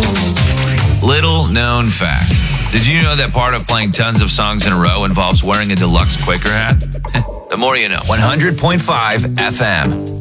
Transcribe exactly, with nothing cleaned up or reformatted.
Little known fact. Did you know that part of playing tons of songs in a row involves wearing a deluxe Quaker hat? The more you know. one hundred point five F M.